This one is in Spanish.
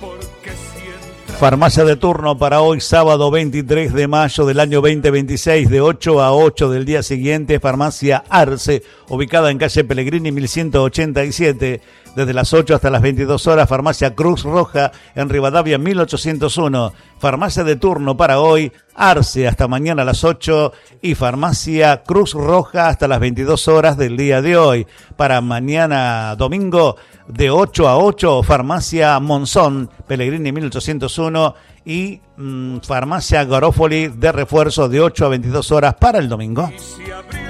Farmacia de turno para hoy, sábado 23 de mayo del año 2026, de 8 a 8 del día siguiente, Farmacia Arce, ubicada en calle Pellegrini 1187, desde las 8 hasta las 22 horas, Farmacia Cruz Roja en Rivadavia 1801, Farmacia de turno para hoy, Arce hasta mañana a las 8 y Farmacia Cruz Roja hasta las 22 horas del día de hoy. Para mañana domingo, de 8 a 8, Farmacia Monzón, Pellegrini 1801 y Farmacia Garofoli de refuerzo de 8 a 22 horas para el domingo.